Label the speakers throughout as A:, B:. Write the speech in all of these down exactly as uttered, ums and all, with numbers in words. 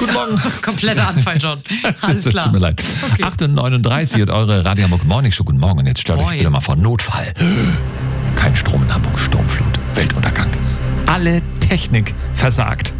A: Guten Morgen.
B: Kompletter Anfall, John. Alles klar.
A: Tut mir leid.
B: Okay.
A: acht Uhr neununddreißig und eure Radio Hamburg Morning Show. Guten Morgen. Und jetzt stellt euch
B: Moin.
A: bitte mal vor, Notfall. Kein Strom in Hamburg, Sturmflut, Weltuntergang. Alle Technik versagt.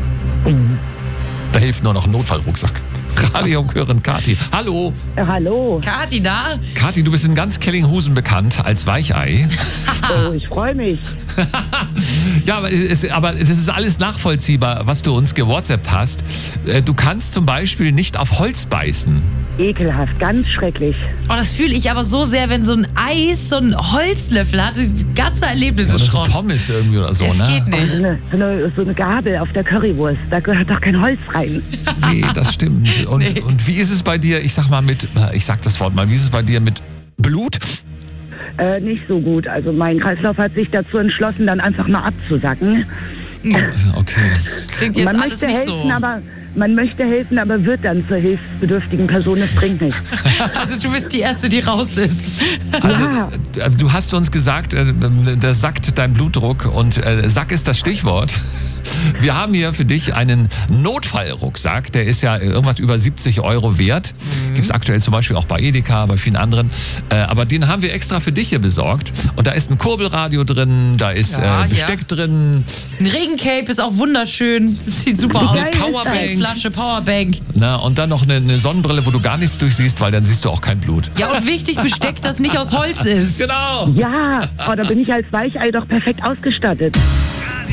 A: Da hilft nur noch ein Notfallrucksack. Radiokörin Kathi. Hallo.
C: Ja, hallo.
B: Kathi, da?
A: Kathi, du bist in ganz Kellinghusen bekannt als Weichei.
C: Oh, ich freue mich.
A: Ja, aber es, aber es ist alles nachvollziehbar, was du uns gewhatsappt hast. Äh, Du kannst zum Beispiel nicht auf Holz beißen.
C: Ekelhaft, ganz schrecklich.
B: Oh, das fühle ich aber so sehr, wenn so ein Eis so einen Holzlöffel hat. Das ganze Erlebnis
A: Oder
B: ist
A: so
B: Schrott.
A: Pommes irgendwie oder so,
B: Es
A: ne?
B: geht
C: Oh,
B: nicht.
C: so, eine, so, eine, so eine Gabel auf der Currywurst, da gehört doch kein Holz rein.
A: Nee, das stimmt. Und,
B: Nee.
A: und wie ist es bei dir, ich sag mal mit, ich sag das Wort mal, wie ist es bei dir mit Blut?
C: Äh, nicht so gut. Also mein Kreislauf hat sich dazu entschlossen, dann einfach mal abzusacken.
A: Okay.
B: Klingt jetzt
C: man
B: alles
C: möchte
B: nicht
C: helfen,
B: so.
C: aber man möchte helfen, aber wird dann zur hilfsbedürftigen Person. Es bringt nichts.
B: Also du bist die Erste, die raus ist.
A: Also,
C: Ja.
A: also du hast uns gesagt, äh, da sackt dein Blutdruck und äh, Sack ist das Stichwort. Wir haben hier für dich einen Notfallrucksack, der ist ja irgendwas über siebzig Euro wert.
B: Mhm.
A: Gibt es aktuell zum Beispiel auch bei Edeka, bei vielen anderen. Äh, aber den haben wir extra für dich hier besorgt. Und da ist ein Kurbelradio drin, da ist
B: Ja,
A: äh, Besteck
B: ja.
A: drin.
B: Ein Regencape ist auch wunderschön. Das sieht super aus.
C: geil ist
A: Powerbank.
B: Flasche Powerbank.
A: Na, und dann noch eine, eine Sonnenbrille, wo du gar nichts durchsiehst, weil dann siehst du auch kein Blut.
B: Ja, und wichtig, Besteck, das nicht aus Holz ist.
A: Genau.
C: Ja, oh, da bin ich als Weichei doch perfekt ausgestattet.